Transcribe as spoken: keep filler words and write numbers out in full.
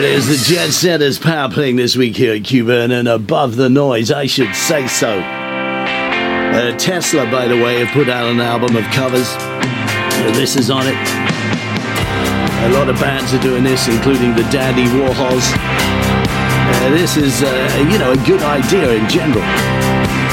it is, the Jet Setters power playing this week here at Cuba, and Above the Noise, I should say so. Uh, Tesla, by the way, have put out an album of covers. Uh, this is on it. A lot of bands are doing this, including the Dandy Warhols. Uh, this is, uh, you know, a good idea in general.